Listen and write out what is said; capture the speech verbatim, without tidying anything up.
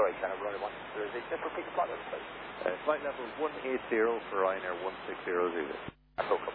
right, can I run one zero zero for pick a flight level, please? Uh, flight level one eight zero for Ryanair one six zero zero. That's okay.